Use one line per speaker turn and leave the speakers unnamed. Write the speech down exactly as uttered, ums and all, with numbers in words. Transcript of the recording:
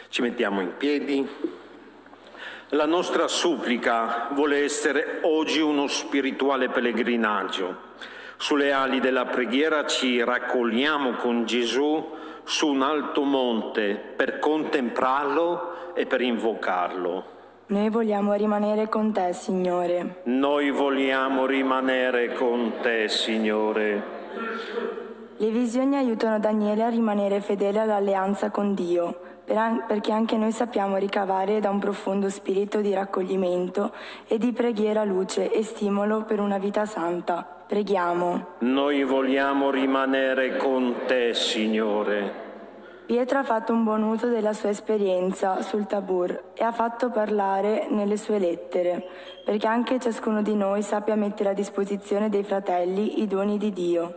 Ci mettiamo in piedi. La nostra supplica vuole essere oggi uno spirituale pellegrinaggio. Sulle ali della preghiera ci raccogliamo con Gesù su un alto monte per contemplarlo e per invocarlo.
Noi vogliamo rimanere con te, Signore.
Noi vogliamo rimanere con te, Signore.
Le visioni aiutano Daniele a rimanere fedele all'alleanza con Dio, per an- perché anche noi sappiamo ricavare da un profondo spirito di raccoglimento e di preghiera luce e stimolo per una vita santa. Preghiamo.
Noi vogliamo rimanere con te, Signore.
Pietro ha fatto un buon uso della sua esperienza sul Tabor e ha fatto parlare nelle sue lettere, perché anche ciascuno di noi sappia mettere a disposizione dei fratelli i doni di Dio.